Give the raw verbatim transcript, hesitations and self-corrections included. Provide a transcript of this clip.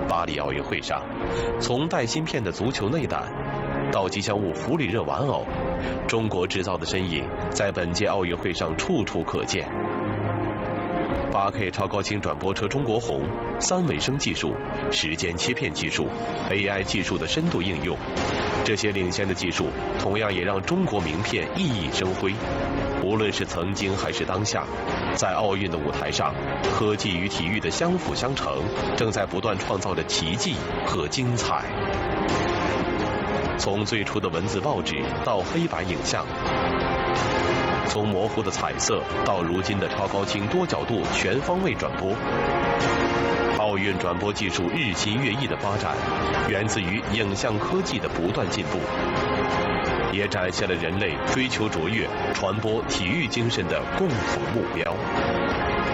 巴黎奥运会上，从带芯片的足球内胆，到吉祥物弗里热玩偶，中国制造的身影在本届奥运会上处处可见。八 K 超高清转播车中国红、三维声技术、时间切片技术、A I 技术的深度应用，这些领先的技术同样也让中国名片熠熠生辉。无论是曾经还是当下，在奥运的舞台上，科技与体育的相辅相成，正在不断创造着奇迹和精彩。从最初的文字报纸到黑白影像，从模糊的彩色到如今的超高清多角度全方位转播，奥运转播技术日新月异的发展，源自于影像科技的不断进步，也展现了人类追求卓越、传播体育精神的共同目标。